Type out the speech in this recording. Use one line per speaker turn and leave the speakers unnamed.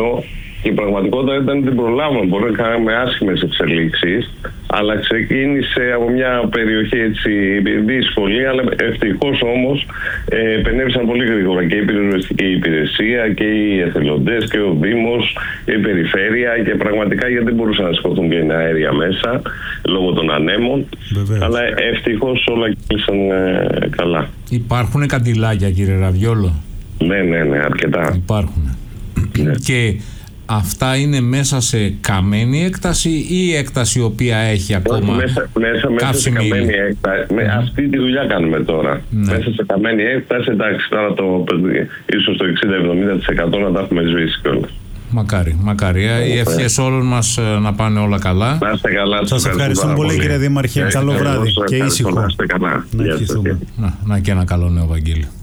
κίνδυνο και η πραγματικότητα ήταν ότι την προλάβαμε. Μπορεί να κάνουμε άσχημες εξελίξεις, αλλά ξεκίνησε από μια περιοχή έτσι δύσκολη, αλλά ευτυχώς όμως επενέβησαν πολύ γρήγορα και η πυροσβεστική υπηρεσία και οι εθελοντές και ο Δήμος και η Περιφέρεια, και πραγματικά γιατί δεν μπορούσαν να σηκωθούν και είναι αέρια μέσα λόγω των ανέμων. Βεβαίως. Αλλά ευτυχώς όλα κλείσαν καλά.
Υπάρχουν καντιλάκια, κύριε Ραβιόλο?
Ναι, αρκετά.
Υπάρχουν.
Ναι.
Και αυτά είναι μέσα σε καμένη έκταση ή έκταση η οποία έχει ακόμα
μέσα σε καμένη έκταση. Αυτή τη δουλειά κάνουμε τώρα. Ναι. Μέσα σε καμένη έκταση, εντάξει, τώρα ίσως το 60-70% να τα έχουμε σβήσει κιόλας.
Μακάρι. Οι ευχές όλων μας να πάνε όλα καλά.
Να είστε καλά.
Σας ευχαριστούμε πολύ, κύριε Δήμαρχε. Καλό βράδυ και ήσυχο.
Να είστε καλά.
Να και ένα καλό νέο, Βαγγέλη.